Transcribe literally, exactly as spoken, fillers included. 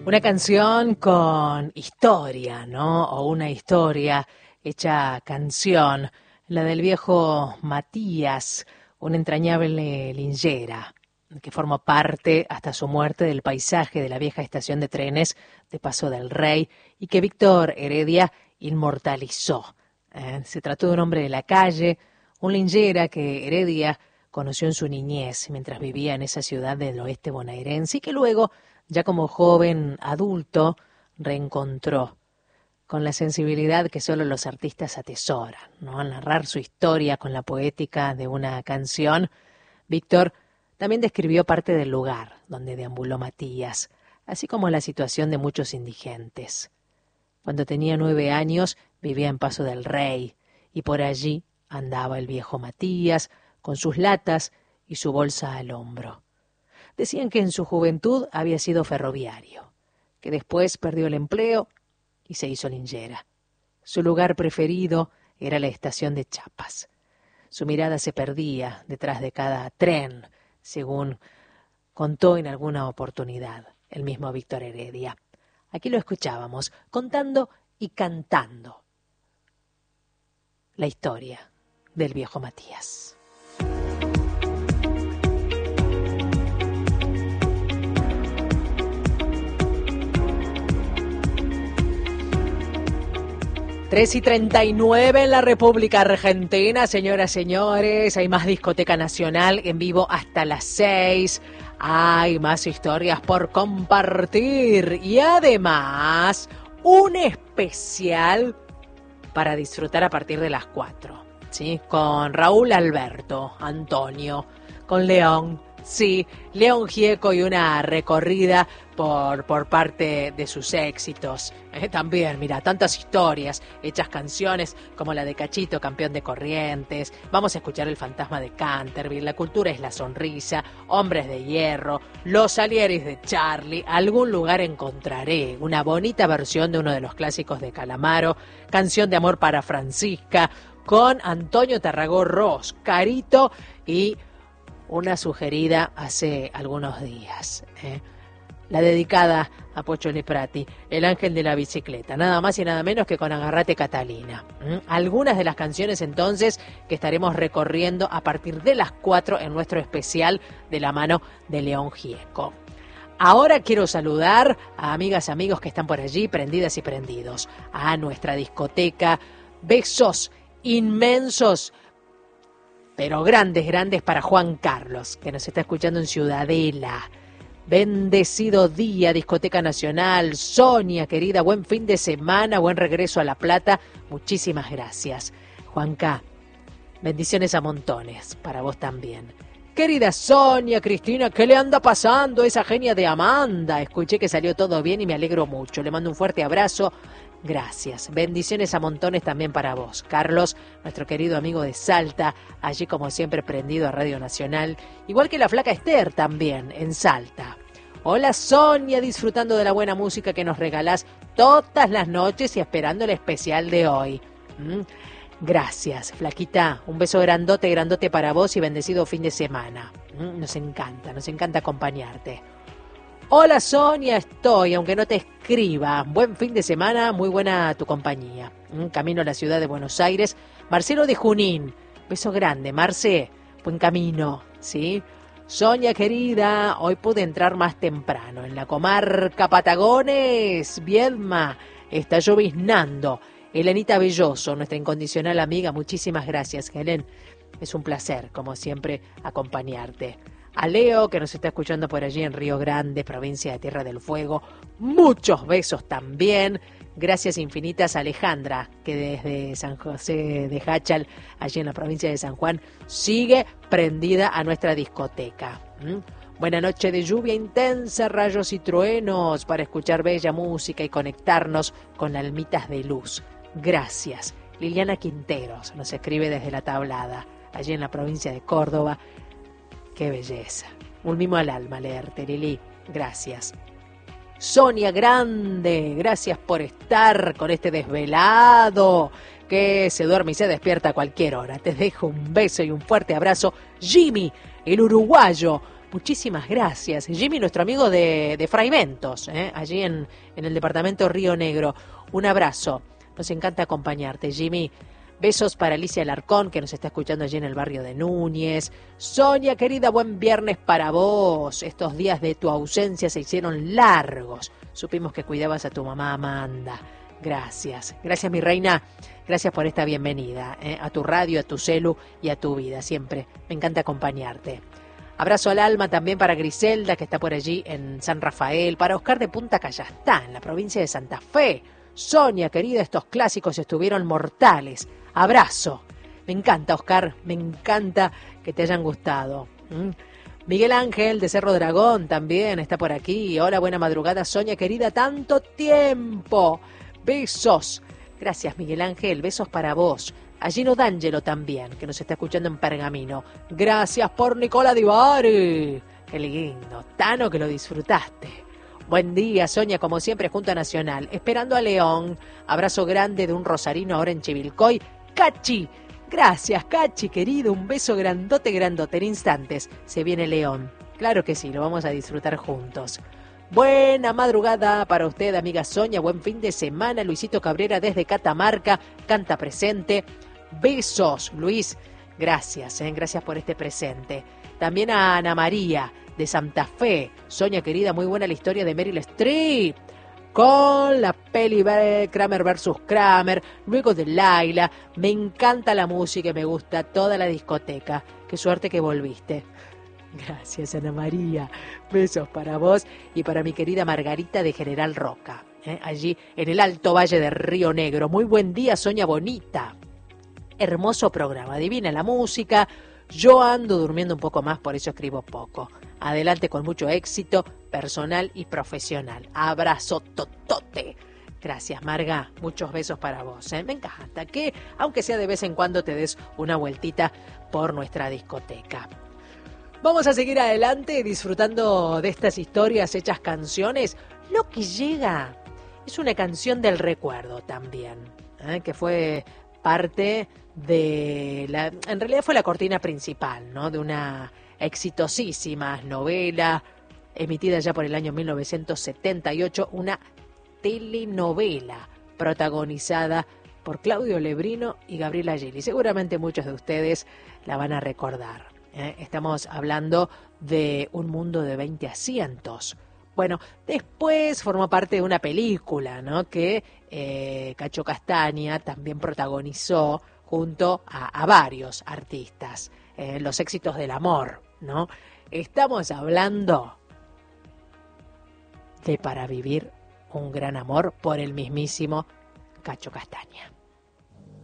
Una canción con historia, ¿no? O una historia hecha canción, la del viejo Matías, un entrañable lingera, que forma parte hasta su muerte del paisaje de la vieja estación de trenes de Paso del Rey y que Víctor Heredia inmortalizó. ¿Eh? Se trató de un hombre de la calle, un lingera que Heredia conoció en su niñez mientras vivía en esa ciudad del oeste bonaerense y que luego, ya como joven adulto, reencontró con la sensibilidad que solo los artistas atesoran, ¿no? Al narrar su historia con la poética de una canción, Víctor también describió parte del lugar donde deambuló Matías, así como la situación de muchos indigentes. Cuando tenía nueve años vivía en Paso del Rey y por allí andaba el viejo Matías con sus latas y su bolsa al hombro. Decían que en su juventud había sido ferroviario, que después perdió el empleo y se hizo lingera. Su lugar preferido era la estación de Chiapas. Su mirada se perdía detrás de cada tren, según contó en alguna oportunidad el mismo Víctor Heredia. Aquí lo escuchábamos, contando y cantando la historia del viejo Matías. tres y treinta y nueve en la República Argentina, señoras, señores. Hay más Discoteca Nacional en vivo hasta las seis. Hay más historias por compartir. Y además, un especial para disfrutar a partir de las cuatro. ¿Sí? Con Raúl Alberto, Antonio, con León. Sí, León Gieco y una recorrida por, por parte de sus éxitos. Eh, también, mira, tantas historias, hechas canciones como la de Cachito, campeón de Corrientes. Vamos a escuchar El fantasma de Canterville, La cultura es la sonrisa, Hombres de hierro, Los Alieris de Charlie. Algún lugar encontraré, una bonita versión de uno de los clásicos de Calamaro, Canción de amor para Francisca, con Antonio Tarragó Ross, Carito y una sugerida hace algunos días, ¿eh? La dedicada a Pocho Leprati, El ángel de la bicicleta, nada más y nada menos que con Agarrate Catalina. ¿Mm? Algunas de las canciones entonces que estaremos recorriendo a partir de las cuatro en nuestro especial de la mano de León Gieco. Ahora quiero saludar a amigas y amigos que están por allí, prendidas y prendidos, a nuestra discoteca. Besos inmensos, pero grandes, grandes para Juan Carlos, que nos está escuchando en Ciudadela. Bendecido día, Discoteca Nacional. Sonia, querida, buen fin de semana, buen regreso a La Plata. Muchísimas gracias. Juanca, bendiciones a montones, para vos también. Querida Sonia, Cristina, ¿qué le anda pasando a esa genia de Amanda? Escuché que salió todo bien y me alegro mucho. Le mando un fuerte abrazo. Gracias. Bendiciones a montones también para vos. Carlos, nuestro querido amigo de Salta, allí como siempre prendido a Radio Nacional, igual que la flaca Esther también, en Salta. Hola Sonia, disfrutando de la buena música que nos regalás todas las noches y esperando el especial de hoy. ¿Mm? Gracias, flaquita. Un beso grandote, grandote para vos y bendecido fin de semana. ¿Mm? Nos encanta, nos encanta acompañarte. Hola Sonia, estoy, aunque no te escriba. Buen fin de semana, muy buena tu compañía. Camino a la ciudad de Buenos Aires. Marcelo de Junín, beso grande, Marce, buen camino, ¿sí? Sonia querida, hoy pude entrar más temprano. En la comarca Patagones, Viedma, está lloviznando. Helenita Belloso, nuestra incondicional amiga, muchísimas gracias, Helen. Es un placer, como siempre, acompañarte. A Leo, que nos está escuchando por allí en Río Grande, provincia de Tierra del Fuego. Muchos besos también. Gracias infinitas a Alejandra, que desde San José de Jáchal, allí en la provincia de San Juan, sigue prendida a nuestra discoteca. ¿Mm? Buena noche de lluvia intensa, rayos y truenos, para escuchar bella música y conectarnos con almitas de luz. Gracias. Liliana Quinteros nos escribe desde La Tablada, allí en la provincia de Córdoba. ¡Qué belleza! Un mimo al alma leerte, Lili. Gracias. Sonia Grande, gracias por estar con este desvelado que se duerme y se despierta a cualquier hora. Te dejo un beso y un fuerte abrazo. Jimmy, el uruguayo, Muchísimas gracias. Jimmy, nuestro amigo de, de Fraiventos, ¿eh? allí en, en el departamento Río Negro. Un abrazo. Nos encanta acompañarte, Jimmy. Besos para Alicia Alarcón, que nos está escuchando allí en el barrio de Núñez. Sonia, querida, buen viernes para vos. Estos días de tu ausencia se hicieron largos. Supimos que cuidabas a tu mamá Amanda. Gracias. Gracias, mi reina. Gracias por esta bienvenida, ¿eh? a tu radio, a tu celu y a tu vida. Siempre me encanta acompañarte. Abrazo al alma también para Griselda, que está por allí en San Rafael. Para Oscar de Punta Callastá, en la provincia de Santa Fe. Sonia, querida, estos clásicos estuvieron mortales. Abrazo. Me encanta, Oscar, me encanta que te hayan gustado. ¿Mm? Miguel Ángel de Cerro Dragón también está por aquí. Hola, buena madrugada, Sonia, querida, tanto tiempo. Besos. Gracias, Miguel Ángel, besos para vos. A Gino D'Angelo también, que nos está escuchando en Pergamino. Gracias por Nicola Di Bari. Qué lindo. Tano, que lo disfrutaste. Buen día, Sonia, como siempre, Junta Nacional. Esperando a León. Abrazo grande de un rosarino ahora en Chivilcoy. Cachi. Gracias, Cachi, querido. Un beso grandote, grandote. En instantes se viene León. Claro que sí, lo vamos a disfrutar juntos. Buena madrugada para usted, amiga Sonia. Buen fin de semana. Luisito Cabrera desde Catamarca. Canta presente. Besos, Luis. Gracias, ¿eh? Gracias por este presente. También a Ana María de Santa Fe. Sonia, querida, muy buena la historia de Meryl Streep. Con la peli Kramer versus Kramer, luego de Laila. Me encanta la música y me gusta toda la discoteca. Qué suerte que volviste. Gracias, Ana María. Besos para vos y para mi querida Margarita de General Roca, ¿eh? allí en el Alto Valle de Río Negro. Muy buen día, Sonia Bonita. Hermoso programa, divina la música. Yo ando durmiendo un poco más, por eso escribo poco. Adelante con mucho éxito personal y profesional. Abrazo totote. Gracias, Marga. Muchos besos para vos, ¿eh? Me encanta que, aunque sea de vez en cuando, te des una vueltita por nuestra discoteca. Vamos a seguir adelante disfrutando de estas historias hechas canciones. Lo que llega es una canción del recuerdo también, ¿eh? que fue parte de la, en realidad fue la cortina principal, ¿no? de una exitosísima novela emitida ya por el año mil novecientos setenta y ocho, una telenovela protagonizada por Claudio Lebrino y Gabriela Gili. Seguramente muchos de ustedes la van a recordar. ¿eh? Estamos hablando de Un mundo de veinte asientos. Bueno, después formó parte de una película, ¿no? que eh, Cacho Castaña también protagonizó junto a, a varios artistas, eh, Los éxitos del amor, ¿no? Estamos hablando de Para vivir un gran amor por el mismísimo Cacho Castaña.